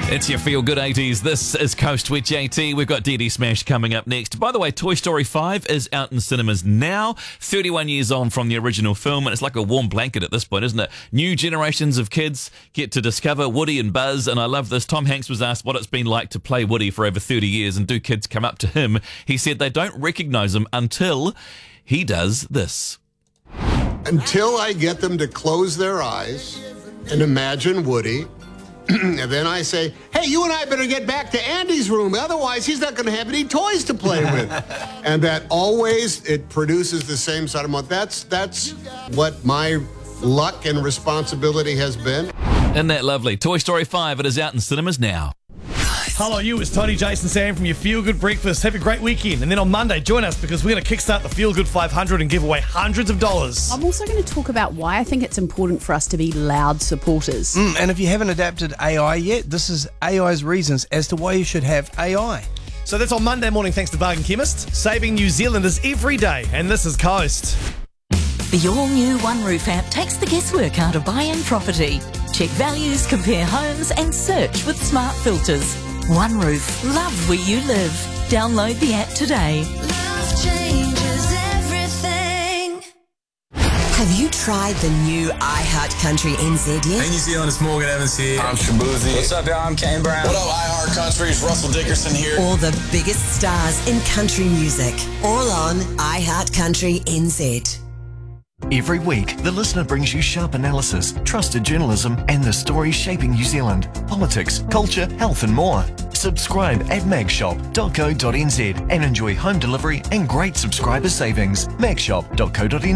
It's your Feel Good 80s. This is Coast with JT. We've got DD Smash coming up next. By the way, Toy Story 5 is out in cinemas now, 31 years on from the original film, and it's like a warm blanket at this point, isn't it? New generations of kids get to discover Woody and Buzz, and I love this. Tom Hanks was asked what it's been like to play Woody for over 30 years, and do kids come up to him? He said they don't recognize him until he does this. Until I get them to close their eyes and imagine Woody. And then I say, hey, you and I better get back to Andy's room. Otherwise, he's not going to have any toys to play with. And that always, it produces the same sort of emotion. That's what my luck and responsibility has been. Isn't that lovely? Toy Story 5, it is out in cinemas now. Hello, you. It's Tony, Jason, Sam from your Feel Good Breakfast. Have a great weekend. And then on Monday, join us because we're going to kickstart the Feel Good 500 and give away hundreds of dollars. I'm also going to talk about why I think it's important for us to be loud supporters. And if you haven't adapted AI yet, this is AI's reasons as to why you should have AI. So that's on Monday morning thanks to Bargain Chemist. Saving New Zealanders every day. And this is Coast. The all-new One Roof app takes the guesswork out of buying property. Check values, compare homes and search with smart filters. One Roof. Love where you live. Download the app today. Love changes everything. Have you tried the new iHeart Country NZ yet? Hey New Zealand, it's Morgan Evans here. I'm Shabuzi. What's up, y'all? I'm Kane Brown. What up, iHeart Country? It's Russell Dickerson here. All the biggest stars in country music. All on iHeart Country NZ. Every week, the listener brings you sharp analysis, trusted journalism, and the stories shaping New Zealand, politics, culture, health, and more. Subscribe at magshop.co.nz and enjoy home delivery and great subscriber savings. magshop.co.nz